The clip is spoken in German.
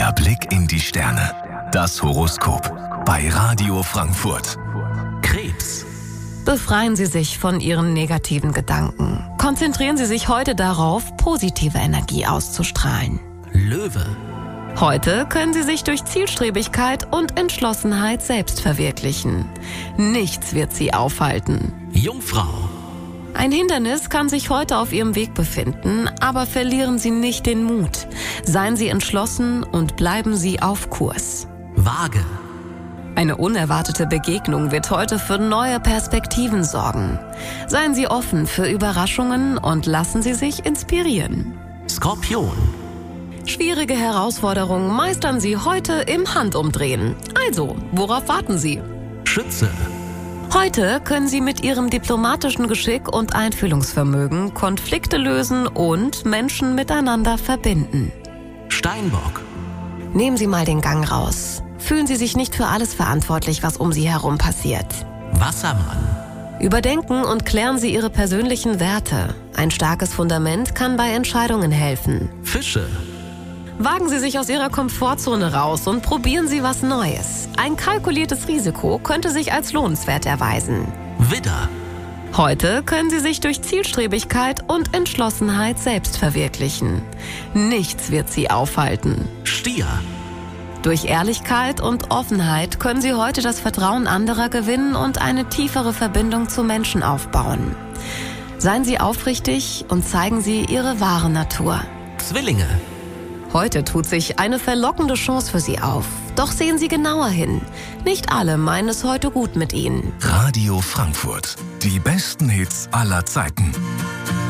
Der Blick in die Sterne. Das Horoskop bei Radio Frankfurt. Krebs. Befreien Sie sich von Ihren negativen Gedanken. Konzentrieren Sie sich heute darauf, positive Energie auszustrahlen. Löwe. Heute können Sie sich durch Zielstrebigkeit und Entschlossenheit selbst verwirklichen. Nichts wird Sie aufhalten. Jungfrau. Ein Hindernis kann sich heute auf Ihrem Weg befinden, aber verlieren Sie nicht den Mut. Seien Sie entschlossen und bleiben Sie auf Kurs. Waage. Eine unerwartete Begegnung wird heute für neue Perspektiven sorgen. Seien Sie offen für Überraschungen und lassen Sie sich inspirieren. Skorpion. Schwierige Herausforderungen meistern Sie heute im Handumdrehen. Also, worauf warten Sie? Schütze. Heute können Sie mit Ihrem diplomatischen Geschick und Einfühlungsvermögen Konflikte lösen und Menschen miteinander verbinden. Steinbock. Nehmen Sie mal den Gang raus. Fühlen Sie sich nicht für alles verantwortlich, was um Sie herum passiert. Wassermann. Überdenken und klären Sie Ihre persönlichen Werte. Ein starkes Fundament kann bei Entscheidungen helfen. Fische. Wagen Sie sich aus Ihrer Komfortzone raus und probieren Sie was Neues. Ein kalkuliertes Risiko könnte sich als lohnenswert erweisen. Widder. Heute können Sie sich durch Zielstrebigkeit und Entschlossenheit selbst verwirklichen. Nichts wird Sie aufhalten. Stier. Durch Ehrlichkeit und Offenheit können Sie heute das Vertrauen anderer gewinnen und eine tiefere Verbindung zu Menschen aufbauen. Seien Sie aufrichtig und zeigen Sie Ihre wahre Natur. Zwillinge. Heute tut sich eine verlockende Chance für Sie auf. Doch sehen Sie genauer hin. Nicht alle meinen es heute gut mit Ihnen. Radio Frankfurt. Die besten Hits aller Zeiten.